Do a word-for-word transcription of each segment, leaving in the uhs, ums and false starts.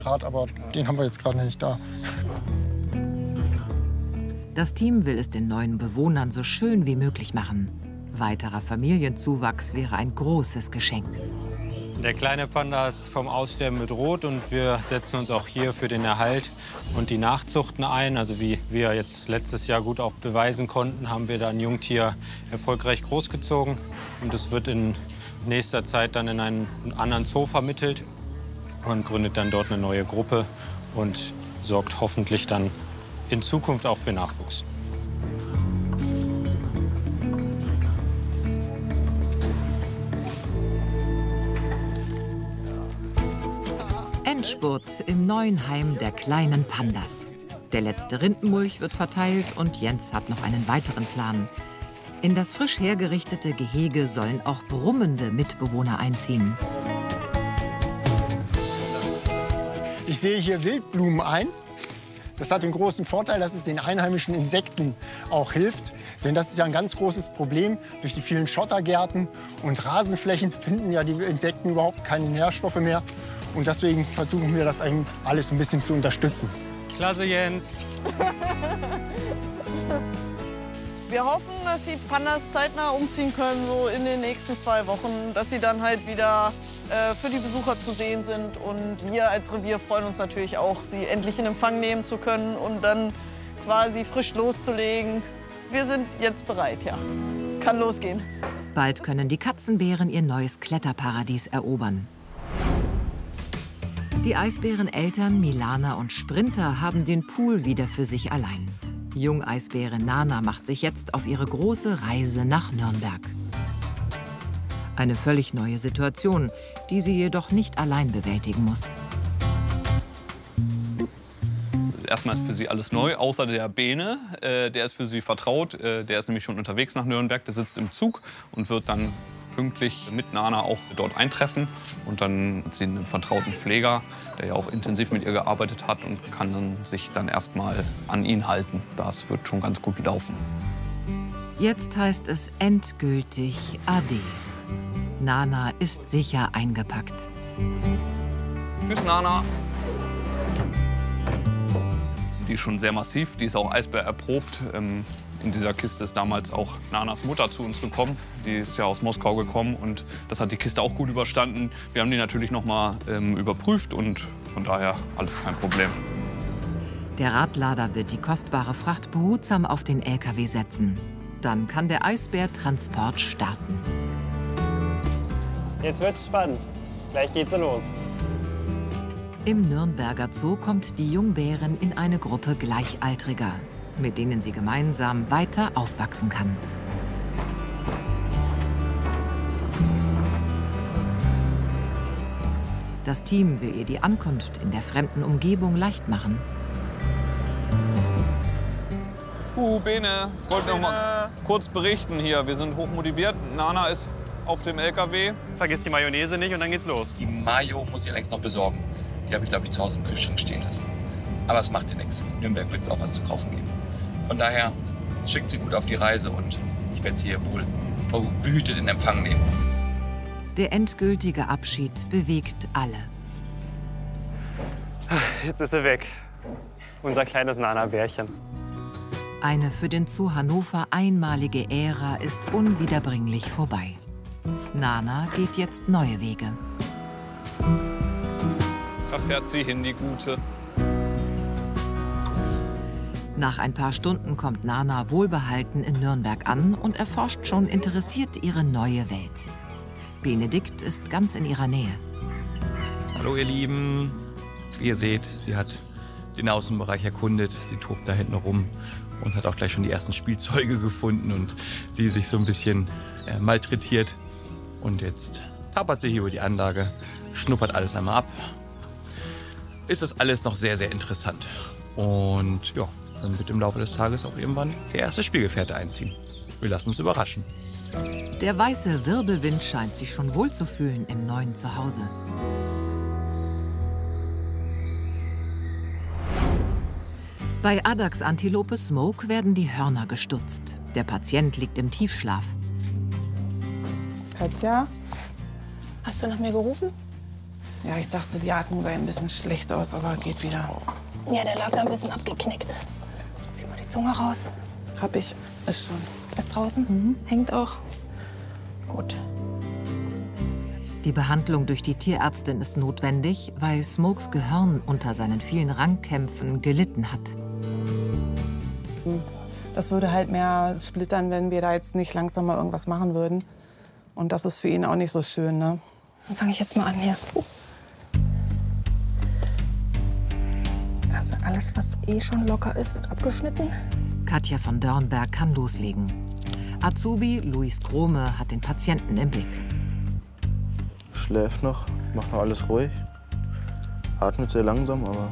Rad, aber den haben wir jetzt gerade nicht da. Das Team will es den neuen Bewohnern so schön wie möglich machen. Weiterer Familienzuwachs wäre ein großes Geschenk. Der kleine Panda ist vom Aussterben bedroht und wir setzen uns auch hier für den Erhalt und die Nachzuchten ein. Also wie wir jetzt letztes Jahr gut auch beweisen konnten, haben wir da ein Jungtier erfolgreich großgezogen. Und es wird in nächster Zeit dann in einen anderen Zoo vermittelt und gründet dann dort eine neue Gruppe und sorgt hoffentlich dann in Zukunft auch für Nachwuchs. Endspurt im neuen Heim der kleinen Pandas. Der letzte Rindenmulch wird verteilt und Jens hat noch einen weiteren Plan. In das frisch hergerichtete Gehege sollen auch brummende Mitbewohner einziehen. Ich sehe hier Wildblumen ein. Das hat den großen Vorteil, dass es den einheimischen Insekten auch hilft. Denn das ist ja ein ganz großes Problem. Durch die vielen Schottergärten und Rasenflächen finden ja die Insekten überhaupt keine Nährstoffe mehr. Und deswegen versuchen wir, das eigentlich alles ein bisschen zu unterstützen. Klasse, Jens. Wir hoffen, dass die Pandas zeitnah umziehen können, so in den nächsten zwei Wochen. Dass sie dann halt wieder äh, für die Besucher zu sehen sind. Und wir als Revier freuen uns natürlich auch, sie endlich in Empfang nehmen zu können und dann quasi frisch loszulegen. Wir sind jetzt bereit, ja. Kann losgehen. Bald können die Katzenbären ihr neues Kletterparadies erobern. Die Eisbäreneltern Milana und Sprinter haben den Pool wieder für sich allein. Jungeisbärin Nana macht sich jetzt auf ihre große Reise nach Nürnberg. Eine völlig neue Situation, die sie jedoch nicht allein bewältigen muss. Erstmal ist für sie alles neu, außer der Bene. Äh, der ist für sie vertraut. Äh, der ist nämlich schon unterwegs nach Nürnberg. Der sitzt im Zug und wird dann pünktlich mit Nana auch dort eintreffen. Und dann hat sie einen vertrauten Pfleger, der ja auch intensiv mit ihr gearbeitet hat und kann dann sich dann erstmal an ihn halten. Das wird schon ganz gut laufen. Jetzt heißt es endgültig Ade. Nana ist sicher eingepackt. Tschüss, Nana. Die ist schon sehr massiv, die ist auch Eisbär erprobt. Ähm, in dieser Kiste ist damals auch Nanas Mutter zu uns gekommen. Die ist ja aus Moskau gekommen und das hat die Kiste auch gut überstanden. Wir haben die natürlich noch mal ähm, überprüft und von daher alles kein Problem. Der Radlader wird die kostbare Fracht behutsam auf den L K W setzen. Dann kann der Eisbärtransport starten. Jetzt wird's spannend. Gleich geht's los. Im Nürnberger Zoo kommt die Jungbären in eine Gruppe Gleichaltriger, mit denen sie gemeinsam weiter aufwachsen kann. Das Team will ihr die Ankunft in der fremden Umgebung leicht machen. Uh, Bene, ich wollte noch mal kurz berichten hier. Wir sind hochmotiviert. Nana ist auf dem L K W. Vergiss die Mayonnaise nicht und dann geht's los. Die Mayo muss ich allerdings noch besorgen. Die habe ich, glaube ich, zu Hause im Kühlschrank stehen lassen. Aber es macht dir nichts. In Nürnberg wird es auch was zu kaufen geben. Von daher schickt sie gut auf die Reise und ich werde sie hier wohl behütet in Empfang nehmen. Der endgültige Abschied bewegt alle. Jetzt ist sie weg. Unser kleines Nana-Bärchen. Eine für den Zoo Hannover einmalige Ära ist unwiederbringlich vorbei. Nana geht jetzt neue Wege. Da fährt sie hin, die Gute. Nach ein paar Stunden kommt Nana wohlbehalten in Nürnberg an und erforscht schon interessiert ihre neue Welt. Benedikt ist ganz in ihrer Nähe. Hallo ihr Lieben. Wie ihr seht, sie hat den Außenbereich erkundet. Sie tobt da hinten rum und hat auch gleich schon die ersten Spielzeuge gefunden und die sich so ein bisschen äh, malträtiert. Und jetzt tapert sie hier über die Anlage, schnuppert alles einmal ab. Ist das alles noch sehr, sehr interessant. Und ja, dann wird im Laufe des Tages auch irgendwann der erste Spielgefährte einziehen. Wir lassen uns überraschen. Der weiße Wirbelwind scheint sich schon wohlzufühlen im neuen Zuhause. Bei Addax Antilope Smoke werden die Hörner gestutzt. Der Patient liegt im Tiefschlaf. Katja, hast du nach mir gerufen? Ja, ich dachte, die Atmung sei ein bisschen schlecht aus, aber geht wieder. Ja, der lag da ein bisschen abgeknickt. Zieh mal die Zunge raus. Hab ich. Ist schon. Ist draußen? Mhm. Hängt auch. Gut. Die Behandlung durch die Tierärztin ist notwendig, weil Smokes Gehirn unter seinen vielen Rangkämpfen gelitten hat. Das würde halt mehr splittern, wenn wir da jetzt nicht langsam mal irgendwas machen würden. Und das ist für ihn auch nicht so schön, ne? Dann fange ich jetzt mal an hier. Also alles, was eh schon locker ist, wird abgeschnitten. Katja von Dörnberg kann loslegen. Azubi Luis Grome hat den Patienten im Blick. Schläft noch, macht noch alles ruhig. Atmet sehr langsam, aber...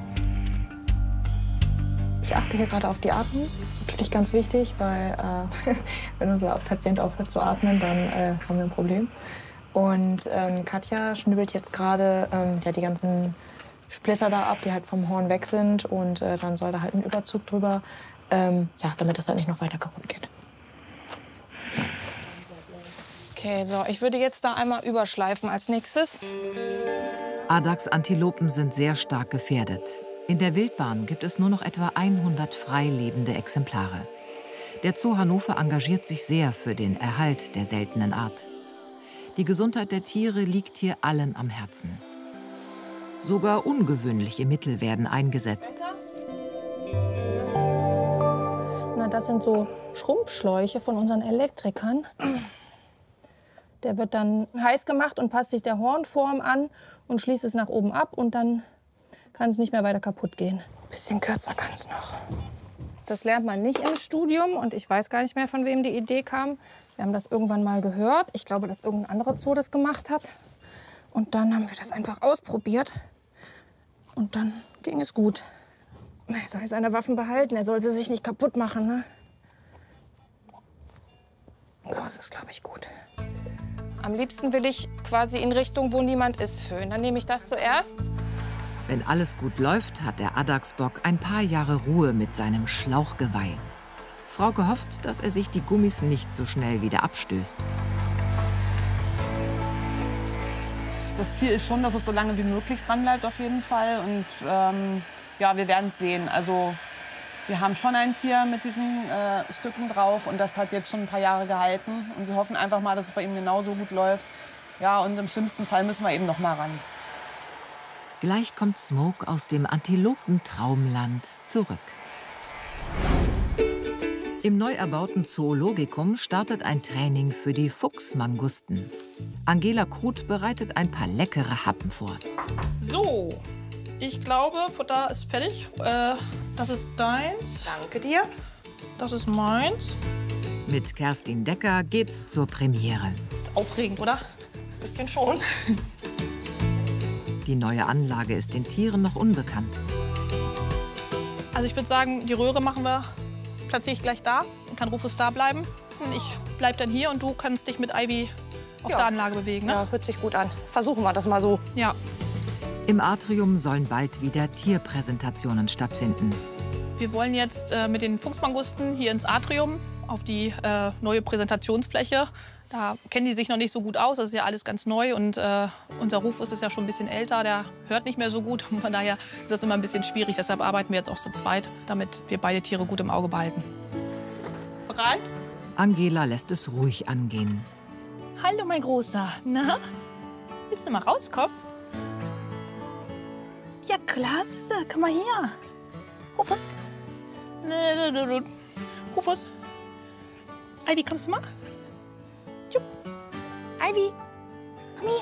Ich achte hier gerade auf die Atmung. Das ist natürlich ganz wichtig, weil äh, wenn unser Patient aufhört zu atmen, dann äh, haben wir ein Problem. Und ähm, Katja schnibbelt jetzt gerade ähm, ja, die ganzen Splitter da ab, die halt vom Horn weg sind. Und äh, dann soll da halt ein Überzug drüber, ähm, ja, damit das halt nicht noch weiter kaputt geht. Okay, so, ich würde jetzt da einmal überschleifen als nächstes. Adax Antilopen sind sehr stark gefährdet. In der Wildbahn gibt es nur noch etwa hundert frei lebende Exemplare. Der Zoo Hannover engagiert sich sehr für den Erhalt der seltenen Art. Die Gesundheit der Tiere liegt hier allen am Herzen. Sogar ungewöhnliche Mittel werden eingesetzt. Na, das sind so Schrumpfschläuche von unseren Elektrikern. Der wird dann heiß gemacht und passt sich der Hornform an und schließt es nach oben ab und dann kann es nicht mehr weiter kaputt gehen. Bisschen kürzer kann es noch. Das lernt man nicht im Studium und ich weiß gar nicht mehr, von wem die Idee kam. Wir haben das irgendwann mal gehört. Ich glaube, dass irgendein anderer Zoo das gemacht hat. Und dann haben wir das einfach ausprobiert. Und dann ging es gut. Er soll seine Waffen behalten, er soll sie sich nicht kaputt machen. Ne? So ist es, glaube ich, gut. Am liebsten will ich quasi in Richtung, wo niemand ist, föhnen. Dann nehme ich das zuerst. Wenn alles gut läuft, hat der Adaxbock ein paar Jahre Ruhe mit seinem Schlauchgeweih. Frauke hofft, dass er sich die Gummis nicht so schnell wieder abstößt. Das Ziel ist schon, dass es so lange wie möglich dran bleibt auf jeden Fall. Und ähm, ja, wir werden es sehen. Also wir haben schon ein Tier mit diesen äh, Stücken drauf und das hat jetzt schon ein paar Jahre gehalten. Und wir hoffen einfach mal, dass es bei ihm genauso gut läuft. Ja, und im schlimmsten Fall müssen wir eben noch mal ran. Gleich kommt Smoke aus dem Antilopentraumland zurück. Im neu erbauten Zoologikum startet ein Training für die Fuchsmangusten. Angela Kruth bereitet ein paar leckere Happen vor. So, ich glaube, Futter ist fertig. Äh, das ist deins. Danke dir. Das ist meins. Mit Kerstin Decker geht's zur Premiere. Ist aufregend, oder? Bisschen schon. Die neue Anlage ist den Tieren noch unbekannt. Also ich würde sagen, die Röhre machen wir, platziere ich gleich da. Dann kann Rufus da bleiben. Ich bleib dann hier und du kannst dich mit Ivy auf ja. der Anlage bewegen. Ne? Ja, hört sich gut an. Versuchen wir das mal so. Ja. Im Atrium sollen bald wieder Tierpräsentationen stattfinden. Wir wollen jetzt äh, mit den Fuchsmangusten hier ins Atrium auf die äh, neue Präsentationsfläche. Da kennen die sich noch nicht so gut aus, das ist ja alles ganz neu und äh, unser Rufus ist ja schon ein bisschen älter, der hört nicht mehr so gut. Von daher ist das immer ein bisschen schwierig, deshalb arbeiten wir jetzt auch zu zweit, damit wir beide Tiere gut im Auge behalten. Bereit? Angela lässt es ruhig angehen. Hallo, mein Großer. Na, willst du mal rauskommen? Ja, klasse, komm mal her. Rufus. Rufus. Ivy, kommst du mal? Ivy, komm hier.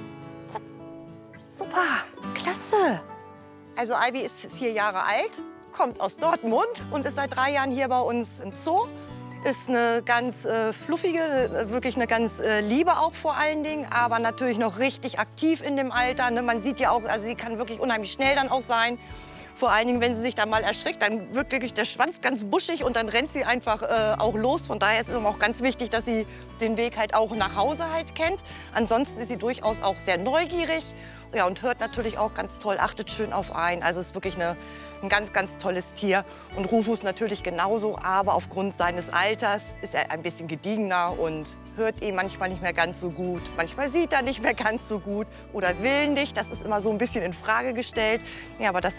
Super, klasse. Also Ivy ist vier Jahre alt, kommt aus Dortmund und ist seit drei Jahren hier bei uns im Zoo. Ist eine ganz äh, fluffige, wirklich eine ganz äh, liebe auch vor allen Dingen, aber natürlich noch richtig aktiv in dem Alter. Ne? Man sieht ja auch, also sie kann wirklich unheimlich schnell dann auch sein. Vor allen Dingen, wenn sie sich dann mal erschrickt, dann wird wirklich der Schwanz ganz buschig und dann rennt sie einfach äh, auch los. Von daher ist es auch ganz wichtig, dass sie den Weg halt auch nach Hause halt kennt. Ansonsten ist sie durchaus auch sehr neugierig. Ja, und hört natürlich auch ganz toll, achtet schön auf einen. Also es ist wirklich eine, ein ganz, ganz tolles Tier. Und Rufus natürlich genauso, aber aufgrund seines Alters ist er ein bisschen gediegener und hört eh manchmal nicht mehr ganz so gut. Manchmal sieht er nicht mehr ganz so gut oder will nicht. Das ist immer so ein bisschen in Frage gestellt. Ja, aber das sind